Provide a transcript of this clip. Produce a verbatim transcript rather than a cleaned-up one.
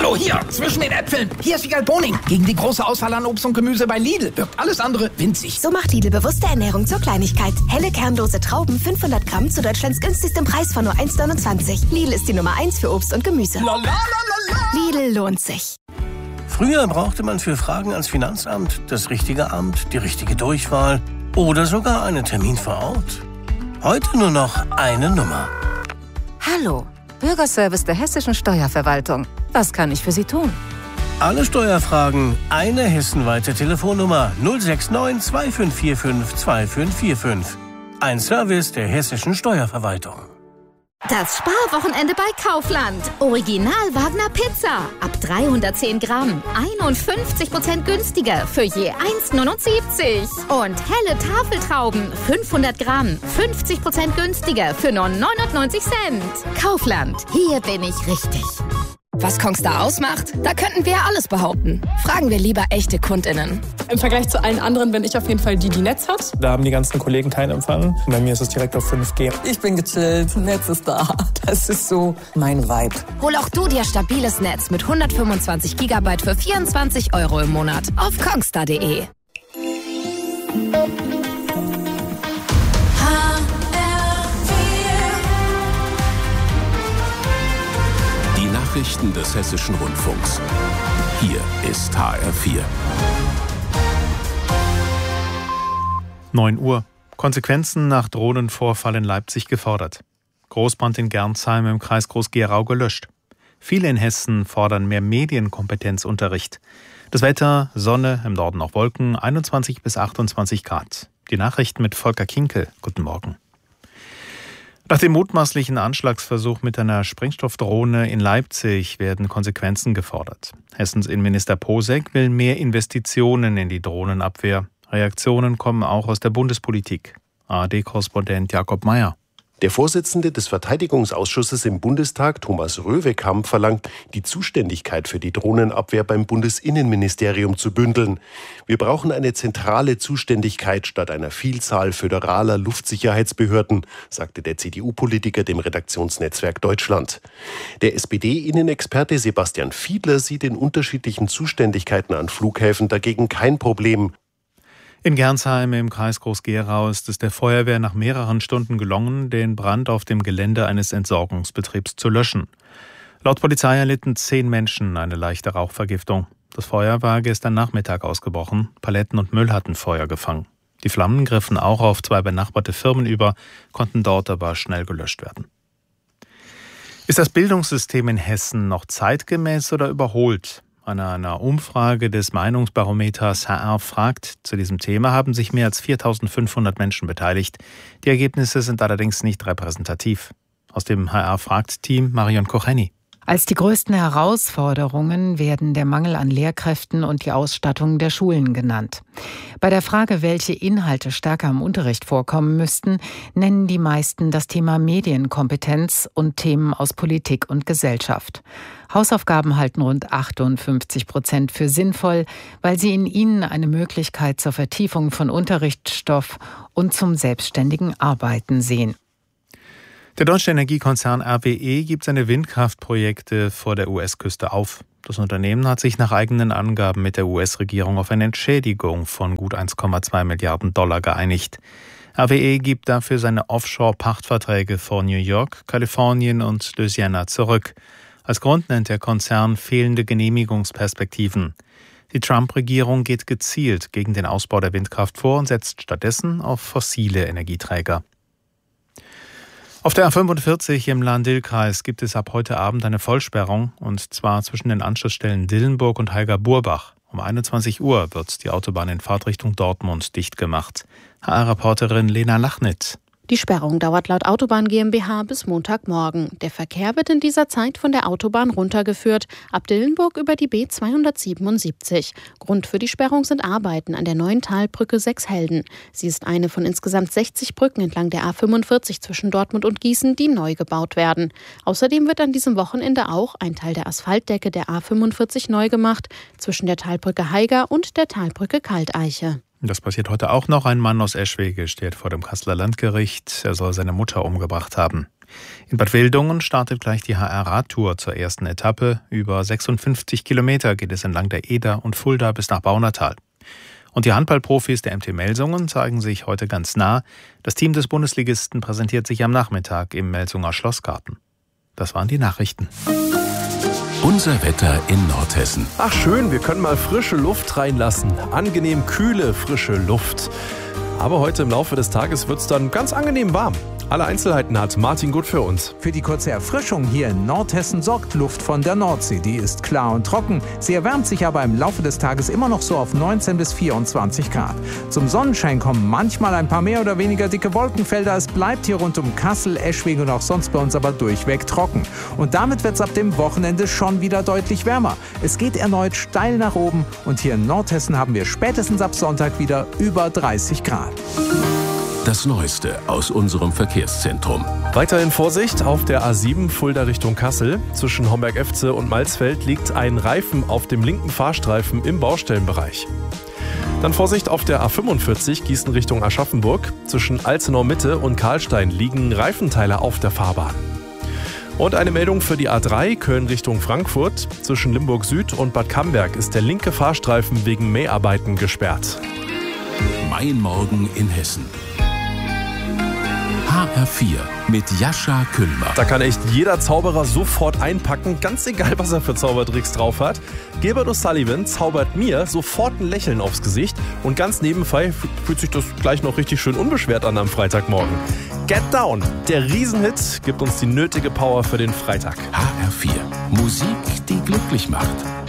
Hallo, hier, zwischen den Äpfeln. Hier ist Wiegald Boning. Gegen die große Auswahl an Obst und Gemüse bei Lidl wirkt alles andere winzig. So macht Lidl bewusste Ernährung zur Kleinigkeit. Helle, kernlose Trauben, fünfhundert Gramm zu Deutschlands günstigstem Preis von nur eins neunundzwanzig. Lidl ist die Nummer eins für Obst und Gemüse. La, la, la, la, la. Lidl lohnt sich. Früher brauchte man für Fragen ans Finanzamt das richtige Amt, die richtige Durchwahl oder sogar einen Termin vor Ort. Heute nur noch eine Nummer. Hallo, Bürgerservice der Hessischen Steuerverwaltung. Was kann ich für Sie tun? Alle Steuerfragen, eine hessenweite Telefonnummer null sechs neun zwei fünf vier fünf zwei fünf vier fünf. Ein Service der Hessischen Steuerverwaltung. Das Sparwochenende bei Kaufland. Original Wagner Pizza. Ab dreihundertzehn Gramm. einundfünfzig Prozent günstiger für je eins neunundsiebzig. Und helle Tafeltrauben. fünfhundert Gramm. fünfzig Prozent günstiger für nur neunundneunzig Cent. Kaufland. Hier bin ich richtig. Was Kongstar ausmacht? Da könnten wir ja alles behaupten. Fragen wir lieber echte KundInnen. Im Vergleich zu allen anderen bin ich auf jeden Fall die, die Netz hat. Da haben die ganzen Kollegen keinen Empfang. Bei mir ist es direkt auf fünf G. Ich bin gechillt, Netz ist da. Das ist so mein Vibe. Hol auch du dir stabiles Netz mit hundertfünfundzwanzig Gigabyte für vierundzwanzig Euro im Monat auf kongstar punkt de. Nachrichten des Hessischen Rundfunks. Hier ist H R vier. neun Uhr. Konsequenzen nach Drohnenvorfall in Leipzig gefordert. Großbrand in Gernsheim im Kreis Groß-Gerau gelöscht. Viele in Hessen fordern mehr Medienkompetenzunterricht. Das Wetter, Sonne, im Norden auch Wolken, einundzwanzig bis achtundzwanzig Grad. Die Nachrichten mit Volker Kinkel. Guten Morgen. Nach dem mutmaßlichen Anschlagsversuch mit einer Sprengstoffdrohne in Leipzig werden Konsequenzen gefordert. Hessens Innenminister Posek will mehr Investitionen in die Drohnenabwehr. Reaktionen kommen auch aus der Bundespolitik. A R D-Korrespondent Jakob Mayer. Der Vorsitzende des Verteidigungsausschusses im Bundestag, Thomas Röwekamp, verlangt, die Zuständigkeit für die Drohnenabwehr beim Bundesinnenministerium zu bündeln. Wir brauchen eine zentrale Zuständigkeit statt einer Vielzahl föderaler Luftsicherheitsbehörden, sagte der C D U-Politiker dem Redaktionsnetzwerk Deutschland. Der S P D-Innenexperte Sebastian Fiedler sieht in unterschiedlichen Zuständigkeiten an Flughäfen dagegen kein Problem. In Gernsheim im Kreis Groß-Gerau ist es der Feuerwehr nach mehreren Stunden gelungen, den Brand auf dem Gelände eines Entsorgungsbetriebs zu löschen. Laut Polizei erlitten zehn Menschen eine leichte Rauchvergiftung. Das Feuer war gestern Nachmittag ausgebrochen. Paletten und Müll hatten Feuer gefangen. Die Flammen griffen auch auf zwei benachbarte Firmen über, konnten dort aber schnell gelöscht werden. Ist das Bildungssystem in Hessen noch zeitgemäß oder überholt? An einer Umfrage des Meinungsbarometers H R fragt zu diesem Thema haben sich mehr als viertausendfünfhundert Menschen beteiligt. Die Ergebnisse sind allerdings nicht repräsentativ. Aus dem H R fragt Team Marion Kocheni. Als die größten Herausforderungen werden der Mangel an Lehrkräften und die Ausstattung der Schulen genannt. Bei der Frage, welche Inhalte stärker im Unterricht vorkommen müssten, nennen die meisten das Thema Medienkompetenz und Themen aus Politik und Gesellschaft. Hausaufgaben halten rund achtundfünfzig Prozent für sinnvoll, weil sie in ihnen eine Möglichkeit zur Vertiefung von Unterrichtsstoff und zum selbstständigen Arbeiten sehen. Der deutsche Energiekonzern R W E gibt seine Windkraftprojekte vor der U S-Küste auf. Das Unternehmen hat sich nach eigenen Angaben mit der U S-Regierung auf eine Entschädigung von gut eins Komma zwei Milliarden Dollar geeinigt. R W E gibt dafür seine Offshore-Pachtverträge vor New York, Kalifornien und Louisiana zurück. Als Grund nennt der Konzern fehlende Genehmigungsperspektiven. Die Trump-Regierung geht gezielt gegen den Ausbau der Windkraft vor und setzt stattdessen auf fossile Energieträger. Auf der A fünfundvierzig im Lahn-Dill-Kreis gibt es ab heute Abend eine Vollsperrung, und zwar zwischen den Anschlussstellen Dillenburg und Heiger-Burbach. Um einundzwanzig Uhr wird die Autobahn in Fahrtrichtung Dortmund dicht gemacht. H R-Reporterin Lena Lachnit. Die Sperrung dauert laut Autobahn GmbH bis Montagmorgen. Der Verkehr wird in dieser Zeit von der Autobahn runtergeführt, ab Dillenburg über die B zweihundertsiebenundsiebzig. Grund für die Sperrung sind Arbeiten an der neuen Talbrücke Sechshelden. Sie ist eine von insgesamt sechzig Brücken entlang der A fünfundvierzig zwischen Dortmund und Gießen, die neu gebaut werden. Außerdem wird an diesem Wochenende auch ein Teil der Asphaltdecke der A fünfundvierzig neu gemacht, zwischen der Talbrücke Heiger und der Talbrücke Kalteiche. Das passiert heute auch noch. Ein Mann aus Eschwege steht vor dem Kasseler Landgericht. Er soll seine Mutter umgebracht haben. In Bad Wildungen startet gleich die H R-Radtour zur ersten Etappe. Über sechsundfünfzig Kilometer geht es entlang der Eder und Fulda bis nach Baunatal. Und die Handballprofis der M T Melsungen zeigen sich heute ganz nah. Das Team des Bundesligisten präsentiert sich am Nachmittag im Melsunger Schlossgarten. Das waren die Nachrichten. Unser Wetter in Nordhessen. Ach schön, wir können mal frische Luft reinlassen. Angenehm kühle, frische Luft. Aber heute im Laufe des Tages wird es dann ganz angenehm warm. Alle Einzelheiten hat Martin Gut für uns. Für die kurze Erfrischung hier in Nordhessen sorgt Luft von der Nordsee. Die ist klar und trocken. Sie erwärmt sich aber im Laufe des Tages immer noch so auf neunzehn bis vierundzwanzig Grad. Zum Sonnenschein kommen manchmal ein paar mehr oder weniger dicke Wolkenfelder. Es bleibt hier rund um Kassel, Eschwege und auch sonst bei uns aber durchweg trocken. Und damit wird es ab dem Wochenende schon wieder deutlich wärmer. Es geht erneut steil nach oben und hier in Nordhessen haben wir spätestens ab Sonntag wieder über dreißig Grad. Das Neueste aus unserem Verkehrszentrum. Weiterhin Vorsicht auf der A sieben Fulda Richtung Kassel. Zwischen Homberg-Efze und Malzfeld liegt ein Reifen auf dem linken Fahrstreifen im Baustellenbereich. Dann Vorsicht auf der A fünfundvierzig Gießen Richtung Aschaffenburg. Zwischen Alzenau Mitte und Karlstein liegen Reifenteile auf der Fahrbahn. Und eine Meldung für die A drei Köln Richtung Frankfurt. Zwischen Limburg Süd und Bad Camberg ist der linke Fahrstreifen wegen Mäharbeiten gesperrt. Mein Morgen in Hessen. H R vier mit Jascha Kühlmer. Da kann echt jeder Zauberer sofort einpacken, ganz egal, was er für Zaubertricks drauf hat. Gilbert O'Sullivan zaubert mir sofort ein Lächeln aufs Gesicht und ganz nebenbei fühlt sich das gleich noch richtig schön unbeschwert an am Freitagmorgen. Get Down, der Riesenhit, gibt uns die nötige Power für den Freitag. H R vier, Musik, die glücklich macht.